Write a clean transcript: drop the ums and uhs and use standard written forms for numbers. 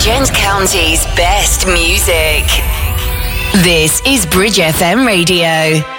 Gent County's best music. This is Bridge FM Radio.